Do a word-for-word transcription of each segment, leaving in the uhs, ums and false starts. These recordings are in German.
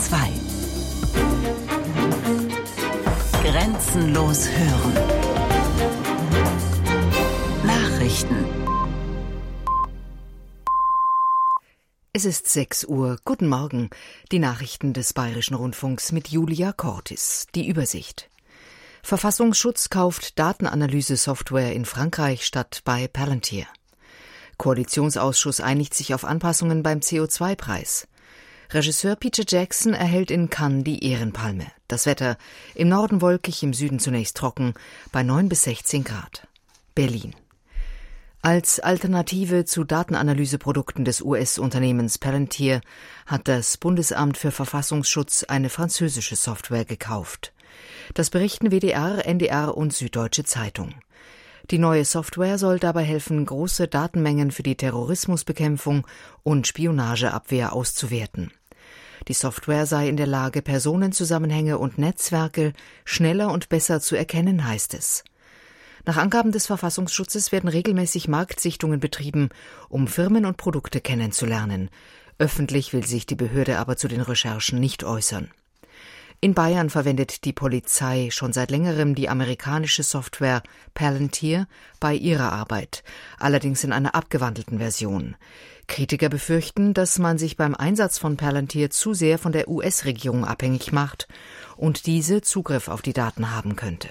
zwei. Grenzenlos hören. Nachrichten. Es ist sechs Uhr. Guten Morgen. Die Nachrichten des Bayerischen Rundfunks mit Julia Cortis. Die Übersicht. Verfassungsschutz kauft Datenanalyse-Software in Frankreich statt bei Palantir. Koalitionsausschuss einigt sich auf Anpassungen beim C O zwei Preis. Regisseur Peter Jackson erhält in Cannes die Ehrenpalme. Das Wetter: im Norden wolkig, im Süden zunächst trocken, bei neun bis sechzehn Grad. Berlin. Als Alternative zu Datenanalyseprodukten des U S-Unternehmens Palantir hat das Bundesamt für Verfassungsschutz eine französische Software gekauft. Das berichten W D R, N D R und Süddeutsche Zeitung. Die neue Software soll dabei helfen, große Datenmengen für die Terrorismusbekämpfung und Spionageabwehr auszuwerten. Die Software sei in der Lage, Personenzusammenhänge und Netzwerke schneller und besser zu erkennen, heißt es. Nach Angaben des Verfassungsschutzes werden regelmäßig Marktsichtungen betrieben, um Firmen und Produkte kennenzulernen. Öffentlich will sich die Behörde aber zu den Recherchen nicht äußern. In Bayern verwendet die Polizei schon seit längerem die amerikanische Software Palantir bei ihrer Arbeit, allerdings in einer abgewandelten Version. Kritiker befürchten, dass man sich beim Einsatz von Palantir zu sehr von der U S-Regierung abhängig macht und diese Zugriff auf die Daten haben könnte.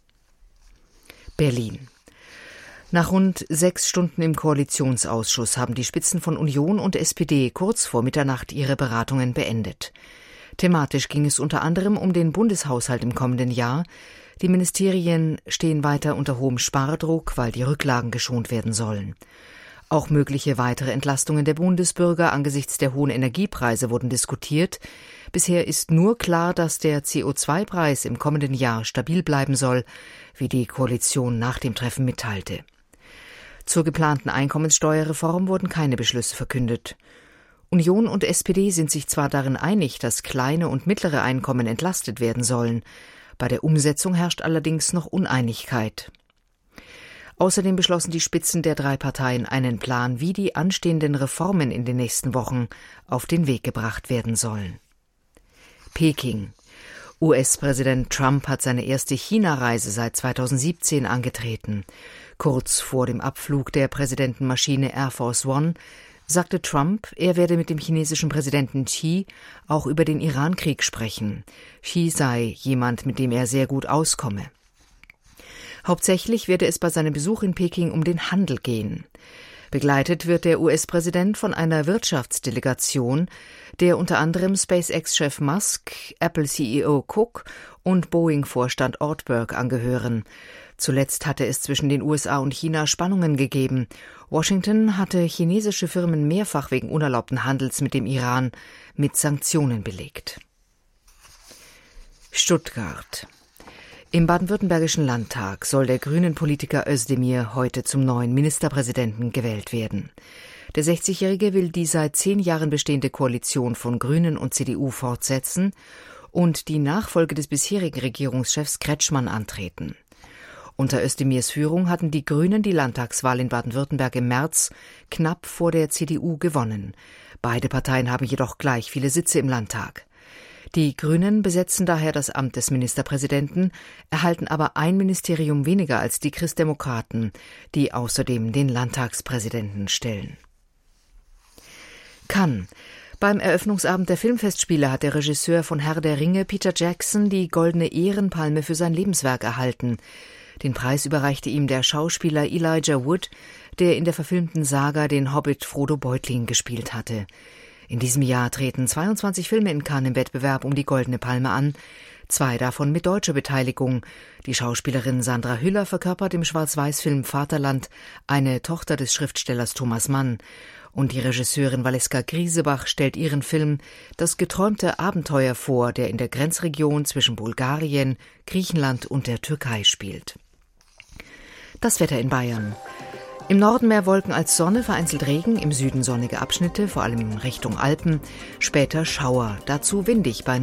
Berlin. Nach rund sechs Stunden im Koalitionsausschuss haben die Spitzen von Union und S P D kurz vor Mitternacht ihre Beratungen beendet. Thematisch ging es unter anderem um den Bundeshaushalt im kommenden Jahr. Die Ministerien stehen weiter unter hohem Spardruck, weil die Rücklagen geschont werden sollen. Auch mögliche weitere Entlastungen der Bundesbürger angesichts der hohen Energiepreise wurden diskutiert. Bisher ist nur klar, dass der C O zwei Preis im kommenden Jahr stabil bleiben soll, wie die Koalition nach dem Treffen mitteilte. Zur geplanten Einkommenssteuerreform wurden keine Beschlüsse verkündet. Union und S P D sind sich zwar darin einig, dass kleine und mittlere Einkommen entlastet werden sollen. Bei der Umsetzung herrscht allerdings noch Uneinigkeit. Außerdem beschlossen die Spitzen der drei Parteien einen Plan, wie die anstehenden Reformen in den nächsten Wochen auf den Weg gebracht werden sollen. Peking. U S-Präsident Trump hat seine erste China-Reise seit zweitausendsiebzehn angetreten. Kurz vor dem Abflug der Präsidentenmaschine Air Force One sagte Trump, er werde mit dem chinesischen Präsidenten Xi auch über den Iran-Krieg sprechen. Xi sei jemand, mit dem er sehr gut auskomme. Hauptsächlich werde es bei seinem Besuch in Peking um den Handel gehen. Begleitet wird der U S-Präsident von einer Wirtschaftsdelegation, der unter anderem SpaceX-Chef Musk, Apple-C E O Cook und Boeing-Vorstand Ortberg angehören. Zuletzt hatte es zwischen den U S A und China Spannungen gegeben. Washington hatte chinesische Firmen mehrfach wegen unerlaubten Handels mit dem Iran mit Sanktionen belegt. Stuttgart. Im baden-württembergischen Landtag soll der Grünen-Politiker Özdemir heute zum neuen Ministerpräsidenten gewählt werden. Der sechzigjährige will die seit zehn Jahren bestehende Koalition von Grünen und C D U fortsetzen und die Nachfolge des bisherigen Regierungschefs Kretschmann antreten. Unter Özdemirs Führung hatten die Grünen die Landtagswahl in Baden-Württemberg im März knapp vor der C D U gewonnen. Beide Parteien haben jedoch gleich viele Sitze im Landtag. Die Grünen besetzen daher das Amt des Ministerpräsidenten, erhalten aber ein Ministerium weniger als die Christdemokraten, die außerdem den Landtagspräsidenten stellen. Cannes. Beim Eröffnungsabend der Filmfestspiele hat der Regisseur von Herr der Ringe, Peter Jackson, die Goldene Ehrenpalme für sein Lebenswerk erhalten. Den Preis überreichte ihm der Schauspieler Elijah Wood, der in der verfilmten Saga den Hobbit Frodo Beutlin gespielt hatte. In diesem Jahr treten zweiundzwanzig Filme in Cannes im Wettbewerb um die Goldene Palme an, zwei davon mit deutscher Beteiligung. Die Schauspielerin Sandra Hüller verkörpert im Schwarz-Weiß-Film Vaterland eine Tochter des Schriftstellers Thomas Mann. Und die Regisseurin Valeska Griesebach stellt ihren Film Das geträumte Abenteuer vor, der in der Grenzregion zwischen Bulgarien, Griechenland und der Türkei spielt. Das Wetter in Bayern. Im Norden mehr Wolken als Sonne, vereinzelt Regen, im Süden sonnige Abschnitte, vor allem in Richtung Alpen, später Schauer, dazu windig bei